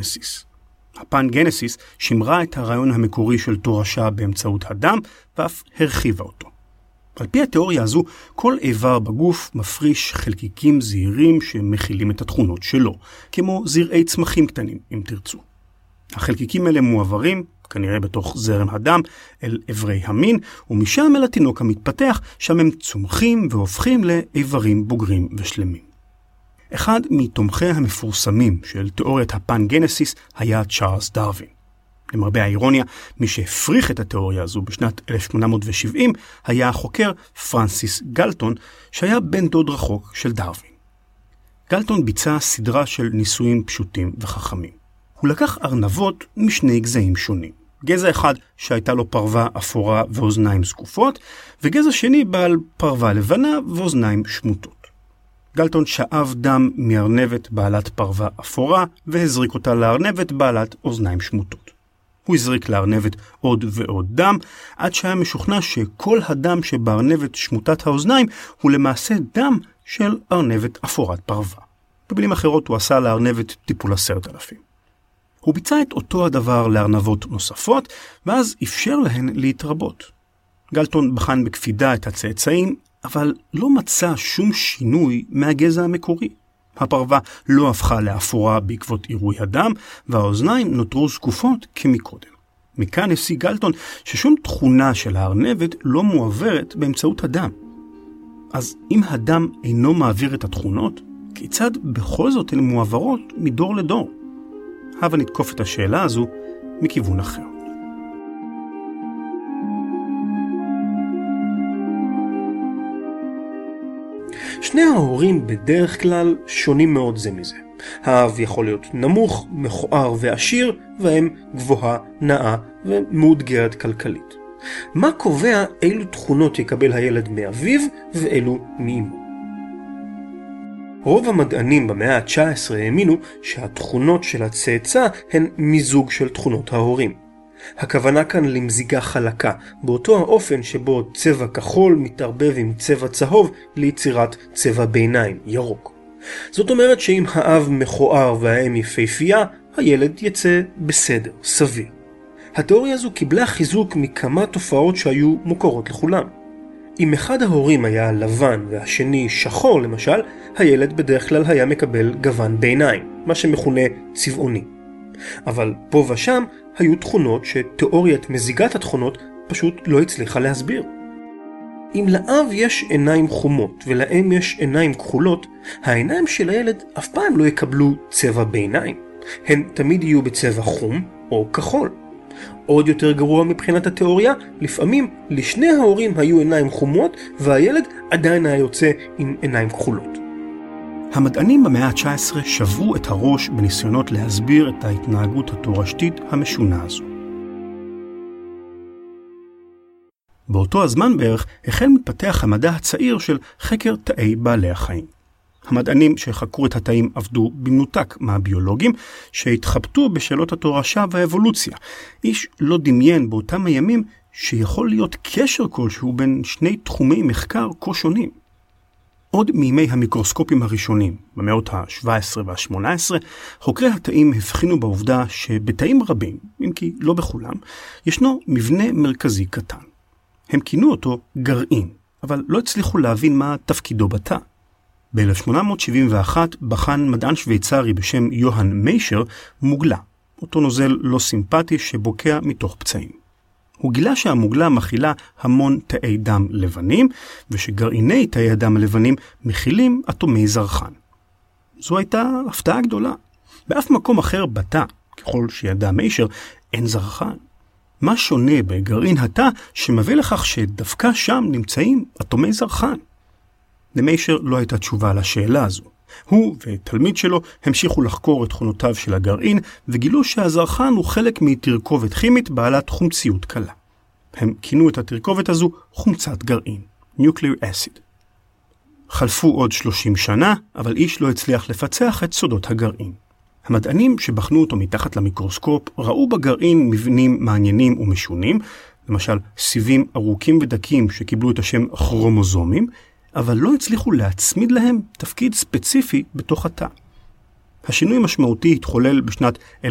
גנסיס. הפן-גנסיס שימרה את הרעיון המקורי של תורשה באמצעות הדם, ואף הרחיבה אותו. על פי התיאוריה הזו, כל איבר בגוף מפריש חלקיקים זעירים שמכילים את התכונות שלו, כמו זרעי צמחים קטנים, אם תרצו. החלקיקים האלה מועברים, כנראה בתוך זרם הדם, אל עברי המין, ומשם אל התינוק המתפתח, שם הם צומחים והופכים לאיברים בוגרים ושלמים. אחד מתומכי המפורסמים של תיאוריית הפן-גנסיס היה צ'ארלס דרווין. למרבה האירוניה, מי שהפריך את התיאוריה הזו בשנת 1870 היה החוקר פרנסיס גלטון, שהיה בן דוד רחוק של דרווין. גלטון ביצע סדרה של ניסויים פשוטים וחכמים. הוא לקח ארנבות משני גזעים שונים. גזע אחד שהייתה לו פרווה אפורה ואוזניים זקופות, וגזע שני בעל פרווה לבנה ואוזניים שמוטות. גלטון שאב דם מארנבת בעלת פרווה אפורה, והזריק אותה לארנבת בעלת אוזניים שמוטות. הוא הזריק לארנבת עוד ועוד דם, עד שהיה משוכנע שכל הדם שבארנבת שמוטת האוזניים הוא למעשה דם של ארנבת אפורת פרווה. במילים אחרות הוא עשה לארנבת טיפול 10,000. הוא ביצע את אותו הדבר לארנבות נוספות, ואז אפשר להן להתרבות. גלטון בחן בקפידה את הצאצאים, אבל לא מצא שום שינוי מהגזע המקורי. הפרווה לא הפכה לאפורה בעקבות עירוי הדם, והאוזניים נותרו זקופות כמקודם. מכאן הסיק גלטון ששום תכונה של הארנבת לא מועברת באמצעות הדם. אז אם הדם אינו מעביר את התכונות, כיצד בכל זאת הן מועברות מדור לדור? הבה נתקוף את השאלה הזו מכיוון אחר. שני ההורים בדרך כלל שונים מאוד זה מזה. האב יכול להיות נמוך, מכוער ועשיר, והאם גבוהה, נאה ומאותגרת כלכלית. מה קובע אילו תכונות יקבל הילד מאביו ואילו מאמו? רוב המדענים במאה ה-19 האמינו שהתכונות של הצאצא הן מיזוג של תכונות ההורים. הכוונה כאן למזיגה חלקה, באותו האופן שבו צבע כחול מתערבב עם צבע צהוב ליצירת צבע ביניים, ירוק. זאת אומרת שאם האב מכוער והאם יפהפייה, הילד יצא בסדר, סביר. התיאוריה הזו קיבלה חיזוק מכמה תופעות שהיו מוכרות לכולם. אם אחד ההורים היה לבן והשני שחור למשל, הילד בדרך כלל היה מקבל גוון ביניים, מה שמכונה צבעוני. אבל פה ושם היו תכונות שתיאוריית מזיגת התכונות פשוט לא הצליחה להסביר. אם לאב יש עיניים חומות ולאם יש עיניים כחולות, העיניים של הילד אף פעם לא יקבלו צבע ביניים. הן תמיד יהיו בצבע חום או כחול. עוד יותר גרוע מבחינת התיאוריה, לפעמים לשני ההורים היו עיניים חומות והילד עדיין היה יוצא עם עיניים כחולות. המדענים במאה ה-19 שברו את הראש בניסיונות להסביר את ההתנהגות התורשתית המשונה הזו. באותו הזמן בערך החל מתפתח המדע הצעיר של חקר תאי בעלי החיים. המדענים שחקרו את התאים עבדו במנותק מהביולוגים שהתחבטו בשאלות התורשה והאבולוציה. איש לא דמיין באותם הימים שיכול להיות קשר כלשהו בין שני תחומי מחקר כה שונים. עוד מימי המיקרוסקופים הראשונים, במאות ה-17 וה-18, חוקרי התאים הבחינו בעובדה שבתאים רבים, אם כי לא בכולם, ישנו מבנה מרכזי קטן. הם כינו אותו גרעין, אבל לא הצליחו להבין מה תפקידו בתא. ב-1871 בחן מדען שוויצרי בשם יוהאן מיישר מוגלה, אותו נוזל לא סימפטי שבוקע מתוך פצעים. הוא גילה שהמוגלה מכילה המון תאי דם לבנים, ושגרעיני תאי הדם הלבנים מכילים אטומי זרחן. זו הייתה הפתעה גדולה. באף מקום אחר בתא, ככל שידע מיישר, אין זרחן. מה שונה בגרעין התא שמביא לכך שדווקא שם נמצאים אטומי זרחן? למיישר לא הייתה תשובה לשאלה הזו. הוא ותלמיד שלו המשיכו לחקור את תכונותיו של הגרעין, וגילו שהזרחן הוא חלק מתרכובת כימית בעלת חומציות קלה. הם כינו את התרכובת הזו חומצת גרעין, Nucleic Acid. חלפו עוד 30 שנה, אבל איש לא הצליח לפצח את סודות הגרעין. המדענים שבחנו אותו מתחת למיקרוסקופ ראו בגרעין מבנים מעניינים ומשונים, למשל סיבים ארוכים ודקים שקיבלו את השם כרומוזומים, אבל לא הצליחו להצמיד להם תפקיד ספציפי בתוך התא. השינוי משמעותי התחולל בשנת